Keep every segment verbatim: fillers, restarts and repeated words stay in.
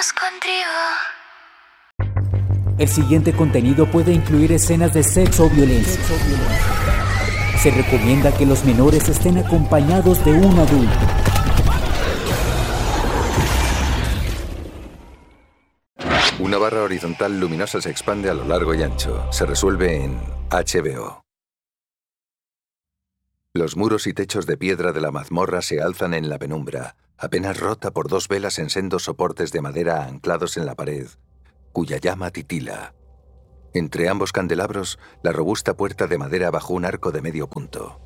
arroz con trigo. El siguiente contenido puede incluir escenas de sexo o violencia. Se recomienda que los menores estén acompañados de un adulto. Una barra horizontal luminosa se expande a lo largo y ancho. Se resuelve en H B O. Los muros y techos de piedra de la mazmorra se alzan en la penumbra, apenas rota por dos velas en sendos soportes de madera anclados en la pared, cuya llama titila. Entre ambos candelabros, la robusta puerta de madera bajo un arco de medio punto.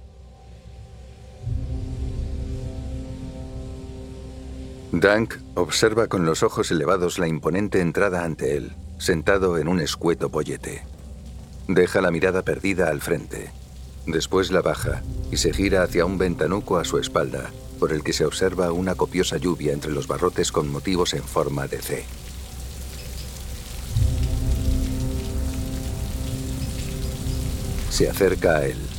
Dunk observa con los ojos elevados la imponente entrada ante él, sentado en un escueto pollete. Deja la mirada perdida al frente. Después la baja y se gira hacia un ventanuco a su espalda, por el que se observa una copiosa lluvia entre los barrotes con motivos en forma de C. Se acerca a él.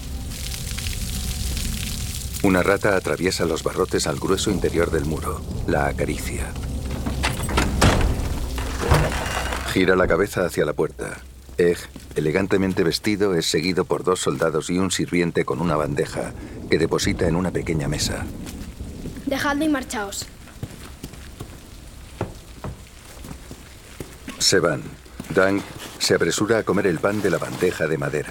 Una rata atraviesa los barrotes al grueso interior del muro. La acaricia. Gira la cabeza hacia la puerta. Egg, elegantemente vestido, es seguido por dos soldados y un sirviente con una bandeja que deposita en una pequeña mesa. Dejadlo y marchaos. Se van. Dunk se apresura a comer el pan de la bandeja de madera.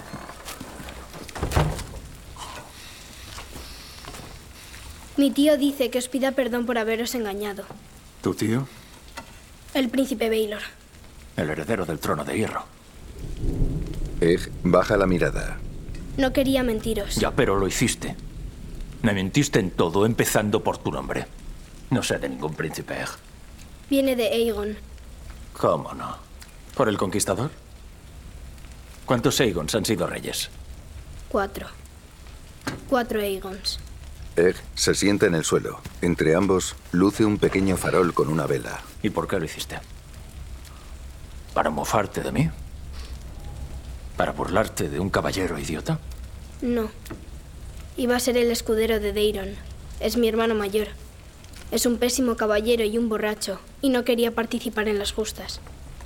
Mi tío dice que os pida perdón por haberos engañado. ¿Tu tío? El príncipe Baylor. El heredero del trono de hierro. Egg baja la mirada. No quería mentiros. Ya, pero lo hiciste. Me mentiste en todo, empezando por tu nombre. No sé de ningún príncipe, Egg. Viene de Aegon. ¿Cómo no? ¿Por el conquistador? ¿Cuántos Aegons han sido reyes? Cuatro. Cuatro Aegons. Egg se sienta en el suelo. Entre ambos, luce un pequeño farol con una vela. ¿Y por qué lo hiciste? ¿Para mofarte de mí? ¿Para burlarte de un caballero idiota? No. Iba a ser el escudero de Daeron. Es mi hermano mayor. Es un pésimo caballero y un borracho, y no quería participar en las justas.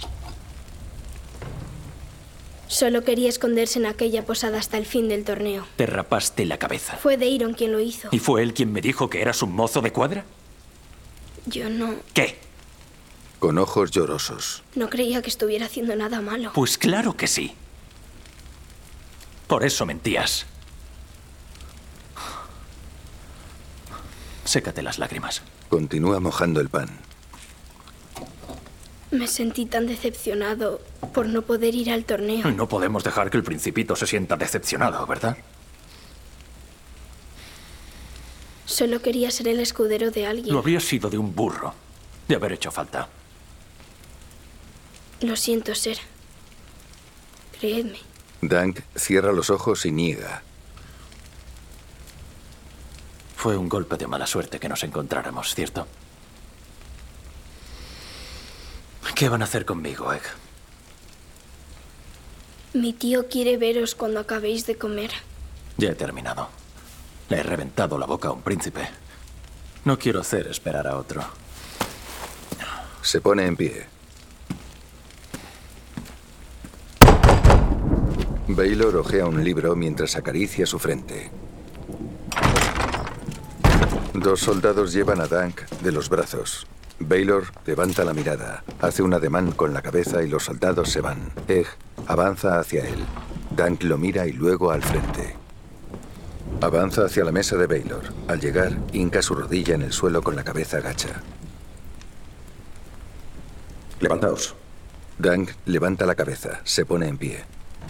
Solo quería esconderse en aquella posada hasta el fin del torneo. Te rapaste la cabeza. Fue Daeron quien lo hizo. ¿Y fue él quien me dijo que eras un mozo de cuadra? Yo no... ¿Qué? Con ojos llorosos. No creía que estuviera haciendo nada malo. Pues claro que sí. Por eso mentías. Sécate las lágrimas. Continúa mojando el pan. Me sentí tan decepcionado por no poder ir al torneo. No podemos dejar que el principito se sienta decepcionado, ¿verdad? Solo quería ser el escudero de alguien. Lo habría sido de un burro, de haber hecho falta. Lo siento, Ser. Creedme. Dunk cierra los ojos y niega. Fue un golpe de mala suerte que nos encontráramos, ¿cierto? ¿Qué van a hacer conmigo, Egg? Mi tío quiere veros cuando acabéis de comer. Ya he terminado. Le he reventado la boca a un príncipe. No quiero hacer esperar a otro. Se pone en pie. Baylor hojea un libro mientras acaricia su frente. Dos soldados llevan a Dunk de los brazos. Baylor levanta la mirada, hace un ademán con la cabeza y los soldados se van. Egg avanza hacia él. Dunk lo mira y luego al frente. Avanza hacia la mesa de Baylor. Al llegar, hinca su rodilla en el suelo con la cabeza agacha. Levantaos. Dunk levanta la cabeza, se pone en pie.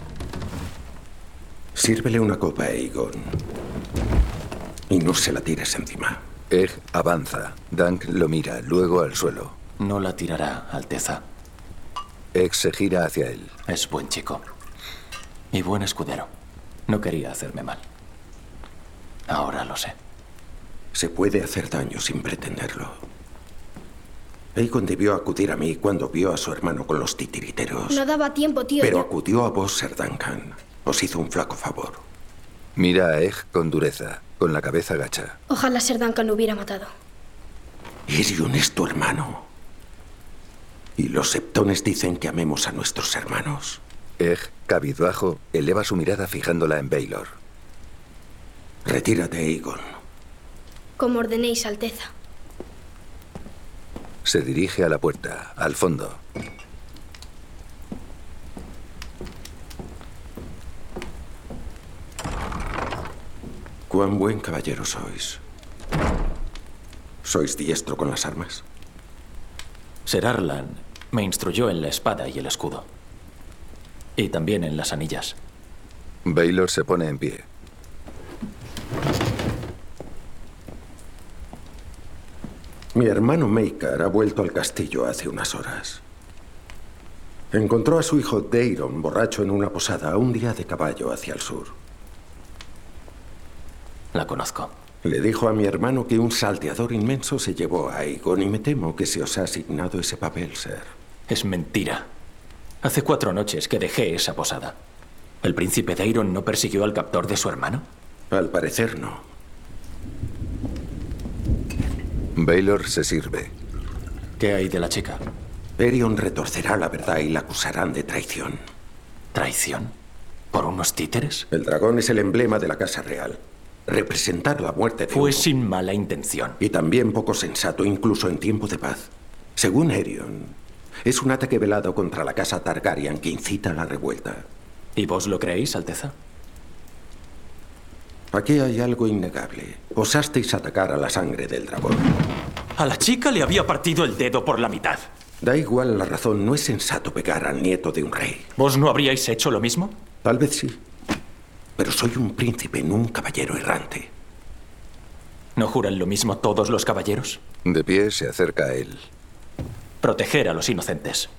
Sírvele una copa a Aegon. Y no se la tires encima. Egg avanza. Dunk lo mira, luego al suelo. No la tirará, Alteza. Egg se gira hacia él. Es buen chico. Y buen escudero. No quería hacerme mal. Ahora lo sé. Se puede hacer daño sin pretenderlo. Aegon debió acudir a mí cuando vio a su hermano con los titiriteros. No daba tiempo, tío. Pero yo... acudió a vos, Ser Duncan. Os hizo un flaco favor. Mira a Egg con dureza, con la cabeza gacha. Ojalá Ser Duncan lo hubiera matado. Irion es tu hermano. Y los septones dicen que amemos a nuestros hermanos. Egg, cabizbajo, eleva su mirada fijándola en Baylor. Retírate, Aegon. Como ordenéis, Alteza. Se dirige a la puerta, al fondo. Cuán buen caballero sois. ¿Sois diestro con las armas? Ser Arlan me instruyó en la espada y el escudo. Y también en las anillas. Baylor se pone en pie. Mi hermano Maekar ha vuelto al castillo hace unas horas. Encontró a su hijo Daeron borracho en una posada a un día de caballo hacia el sur. La conozco. Le dijo a mi hermano que un salteador inmenso se llevó a Aegon y me temo que se os ha asignado ese papel, Ser. Es mentira. Hace cuatro noches que dejé esa posada. ¿El príncipe Daeron no persiguió al captor de su hermano? Al parecer no. Baylor se sirve. ¿Qué hay de la chica? Aerion retorcerá la verdad y la acusarán de traición. ¿Traición? ¿Por unos títeres? El dragón es el emblema de la Casa Real. Representar la muerte de Fue uno. sin mala intención. Y también poco sensato, incluso en tiempo de paz. Según Aerion, es un ataque velado contra la Casa Targaryen que incita a la revuelta. ¿Y vos lo creéis, Alteza? Aquí hay algo innegable. Osasteis atacar a la sangre del dragón. A la chica le había partido el dedo por la mitad. Da igual la razón, no es sensato pegar al nieto de un rey. ¿Vos no habríais hecho lo mismo? Tal vez sí. Pero soy un príncipe, no un caballero errante. ¿No juran lo mismo todos los caballeros? De pie se acerca a él. Proteger a los inocentes.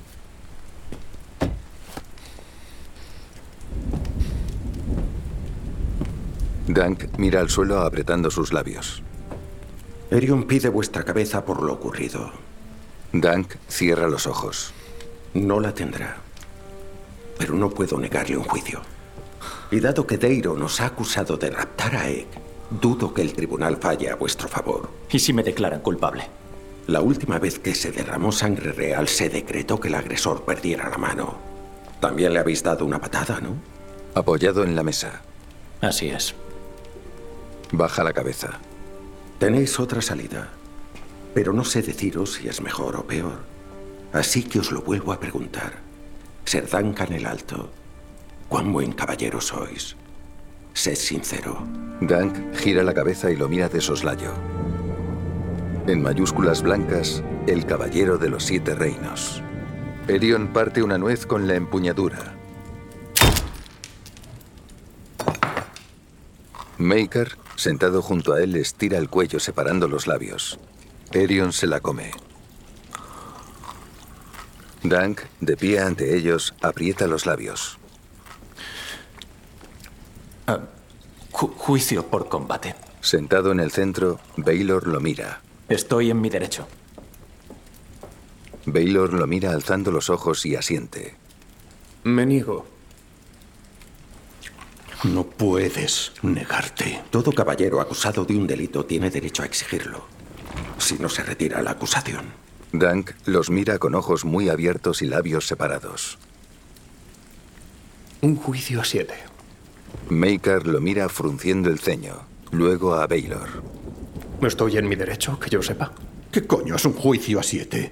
Dunk mira al suelo apretando sus labios. Aerion pide vuestra cabeza por lo ocurrido. Dunk cierra los ojos. No la tendrá. Pero no puedo negarle un juicio. Y dado que Daeron nos ha acusado de raptar a Egg, dudo que el tribunal falle a vuestro favor. ¿Y si me declaran culpable? La última vez que se derramó sangre real se decretó que el agresor perdiera la mano. También le habéis dado una patada, ¿no? Apoyado en la mesa. Así es. Baja la cabeza. Tenéis otra salida. Pero no sé deciros si es mejor o peor. Así que os lo vuelvo a preguntar. Ser Duncan el Alto, ¿cuán buen caballero sois? Sed sincero. Dunk gira la cabeza y lo mira de soslayo. En mayúsculas blancas, el caballero de los siete reinos. Aerion parte una nuez con la empuñadura. Maekar, sentado junto a él, estira el cuello separando los labios. Aerion se la come. Dunk, de pie ante ellos, aprieta los labios. Uh, ju juicio por combate. Sentado en el centro, Baylor lo mira. Estoy en mi derecho. Baylor lo mira alzando los ojos y asiente. Me niego. No puedes negarte. Todo caballero acusado de un delito tiene derecho a exigirlo, si no se retira la acusación. Dunk los mira con ojos muy abiertos y labios separados. Un juicio a siete. Maekar lo mira frunciendo el ceño, luego a Baylor. ¿Estoy en mi derecho, que yo sepa? ¿Qué coño es un juicio a siete?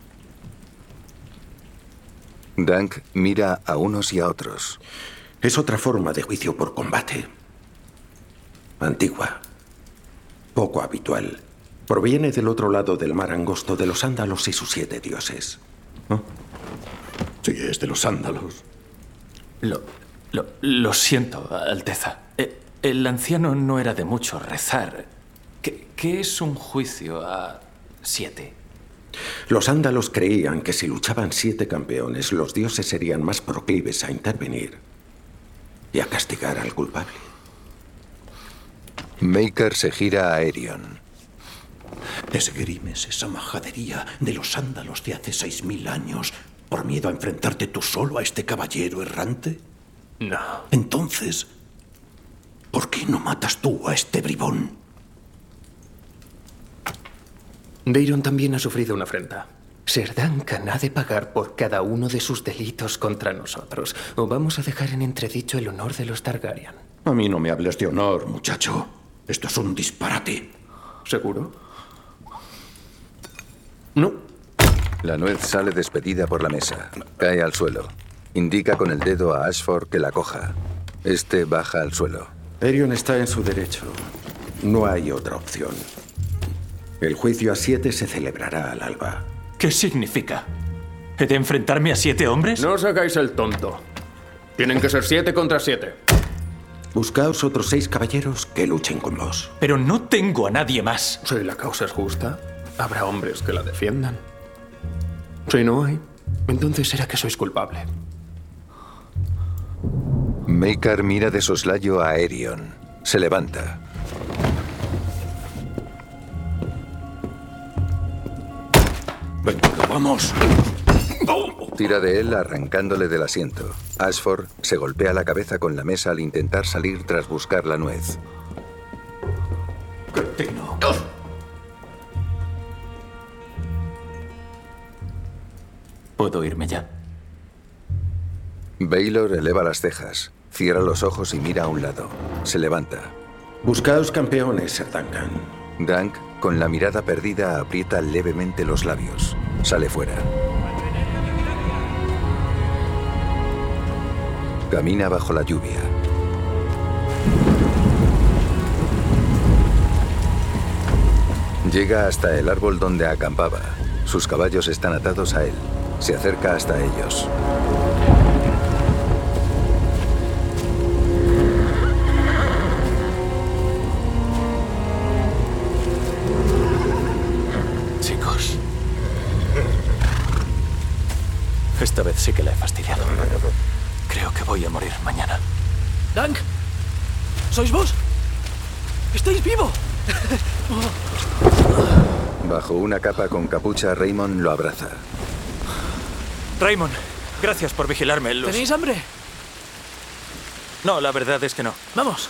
Dunk mira a unos y a otros. Es otra forma de juicio por combate. Antigua. Poco habitual. Proviene del otro lado del mar angosto de los Ándalos y sus siete dioses. ¿Oh? Sí, es de los Ándalos. Lo, lo, lo siento, Alteza. El anciano no era de mucho rezar. ¿Qué, qué es un juicio a siete? Los Ándalos creían que si luchaban siete campeones, los dioses serían más proclives a intervenir y a castigar al culpable. Maekar se gira a Aerion. ¿Esgrimes esa majadería de los Ándalos de hace seis mil años por miedo a enfrentarte tú solo a este caballero errante? No. Entonces, ¿por qué no matas tú a este bribón? Daeron también ha sufrido una afrenta. Ser Duncan ha de pagar por cada uno de sus delitos contra nosotros. ¿O vamos a dejar en entredicho el honor de los Targaryen? A mí no me hables de honor, muchacho. Esto es un disparate. ¿Seguro? No. La nuez sale despedida por la mesa. Cae al suelo. Indica con el dedo a Ashford que la coja. Este baja al suelo. Aerion está en su derecho. No hay otra opción. El juicio a siete se celebrará al alba. ¿Qué significa? ¿He de enfrentarme a siete hombres? No os hagáis el tonto. Tienen que ser siete contra siete. Buscaos otros seis caballeros que luchen con vos. Pero no tengo a nadie más. Si la causa es justa, habrá hombres que la defiendan. Si no hay, entonces será que sois culpable. Maekar mira de soslayo a Aerion. Se levanta. Venga, vamos. Tira de él arrancándole del asiento. Ashford se golpea la cabeza con la mesa al intentar salir tras buscar la nuez. Cretino. ¿Puedo irme ya? Baylor eleva las cejas, cierra los ojos y mira a un lado. Se levanta. Buscaos campeones, Ser Duncan. Dunk, con la mirada perdida, aprieta levemente los labios. Sale fuera. Camina bajo la lluvia. Llega hasta el árbol donde acampaba. Sus caballos están atados a él. Se acerca hasta ellos. Chicos. Esta vez sí que la he fastidiado. Creo que voy a morir mañana. Dunk, ¿sois vos? ¡Estáis vivo! Bajo una capa con capucha, Raymond lo abraza. Raymond, gracias por vigilarme. Los... ¿Tenéis hambre? No, la verdad es que no. Vamos.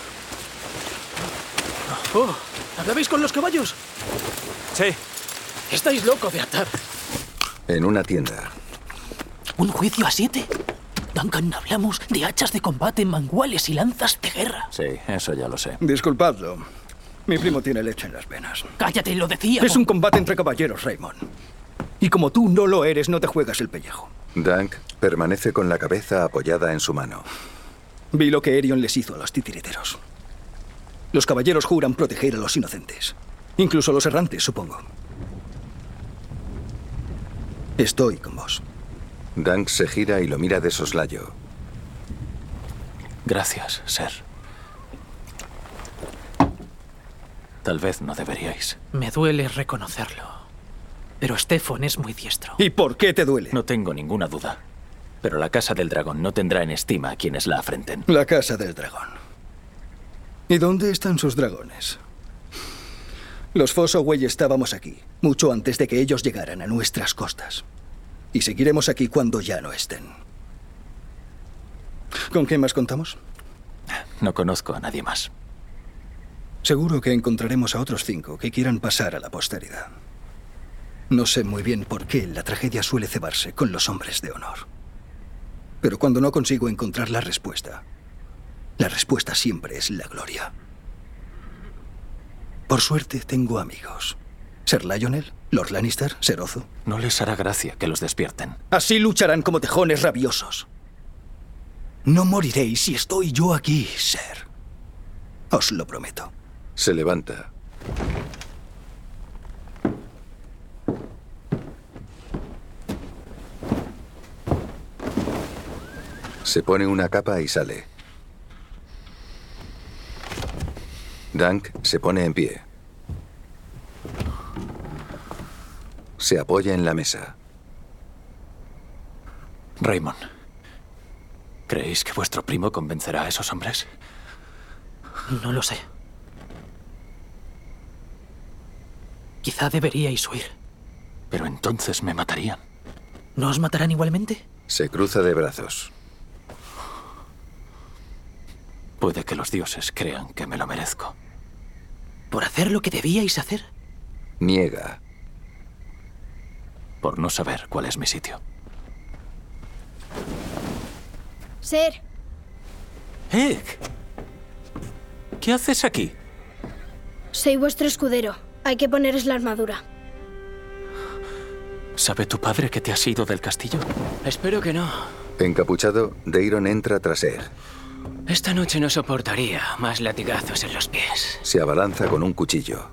Oh, ¿acabáis con los caballos? Sí. Estáis loco de atar. En una tienda. ¿Un juicio a siete? Duncan, hablamos de hachas de combate, manguales y lanzas de guerra. Sí, eso ya lo sé. Disculpadlo. Mi primo tiene leche en las venas. Cállate, lo decía. Es un combate entre caballeros, Raymond. Y como tú no lo eres, no te juegas el pellejo. Dunk permanece con la cabeza apoyada en su mano. Vi lo que Aerion les hizo a los titiriteros. Los caballeros juran proteger a los inocentes. Incluso a los errantes, supongo. Estoy con vos. Dunk se gira y lo mira de soslayo. Gracias, Ser. Tal vez no deberíais. Me duele reconocerlo. Pero Stefan es muy diestro. ¿Y por qué te duele? No tengo ninguna duda. Pero la Casa del Dragón no tendrá en estima a quienes la afrenten. La Casa del Dragón. ¿Y dónde están sus dragones? Los Fossoway estábamos aquí, mucho antes de que ellos llegaran a nuestras costas. Y seguiremos aquí cuando ya no estén. ¿Con qué más contamos? No conozco a nadie más. Seguro que encontraremos a otros cinco que quieran pasar a la posteridad. No sé muy bien por qué la tragedia suele cebarse con los hombres de honor. Pero cuando no consigo encontrar la respuesta, la respuesta siempre es la gloria. Por suerte tengo amigos. Ser Lionel, Lord Lannister, Ser Ozo. No les hará gracia que los despierten. Así lucharán como tejones rabiosos. No moriréis si estoy yo aquí, Ser. Os lo prometo. Se levanta. Se pone una capa y sale. Dunk se pone en pie. Se apoya en la mesa. Raymond, ¿creéis que vuestro primo convencerá a esos hombres? No lo sé. Quizá deberíais huir. Pero entonces me matarían. ¿No os matarán igualmente? Se cruza de brazos. Puede que los dioses crean que me lo merezco. ¿Por hacer lo que debíais hacer? Niega. por no saber cuál es mi sitio. Ser. Egg, ¿qué haces aquí? Soy vuestro escudero. Hay que poneros la armadura. ¿Sabe tu padre que te has ido del castillo? Espero que no. Encapuchado, Daeron entra tras Egg. Esta noche no soportaría más latigazos en los pies. Se abalanza con un cuchillo.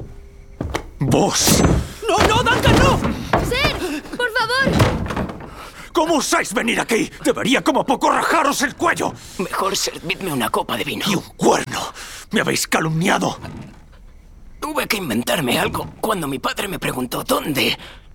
¡Vos! ¡No, no, Duncan, no! ¡Ser! ¡Por favor! ¿Cómo osáis venir aquí? Debería como poco rajaros el cuello. Mejor servidme una copa de vino. ¡Y un cuerno! ¡Me habéis calumniado! Tuve que inventarme algo cuando mi padre me preguntó dónde